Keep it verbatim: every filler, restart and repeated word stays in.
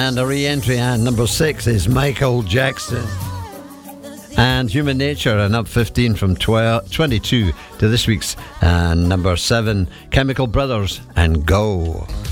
And a re-entry and number six is Michael Jackson and Human Nature, and up fifteen from twelve, twenty-two to this week's uh, number seven, Chemical Brothers and Go.